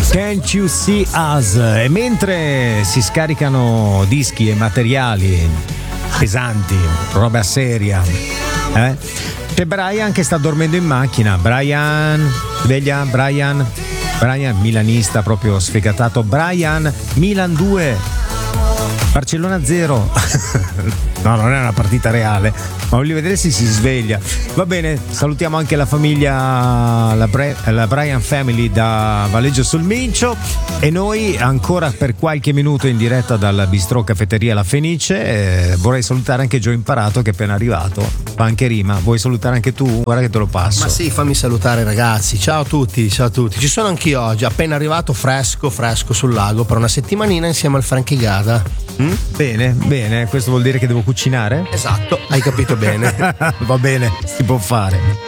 Can't You See Us? E mentre si scaricano dischi e materiali pesanti, roba seria, c'è Brian che sta dormendo in macchina. Brian, sveglia, Brian, milanista proprio sfegatato. Brian, Milan 2, Barcellona 0. No, non è una partita reale, ma voglio vedere se si sveglia. Va bene, salutiamo anche la famiglia, la Brian Family da Valeggio sul Mincio, e noi ancora per qualche minuto in diretta dal Bistrò Caffetteria La Fenice. Vorrei salutare anche Gio Imparato che è appena arrivato, fa anche rima. Vuoi salutare anche tu? Guarda che te lo passo. Ma sì, fammi salutare ragazzi, ciao a tutti. Ci sono anch'io oggi, appena arrivato fresco sul lago per una settimanina insieme al Frankie Gada. Bene, questo vuol dire che devo cucinare? Esatto, hai capito bene. Va bene, si può fare.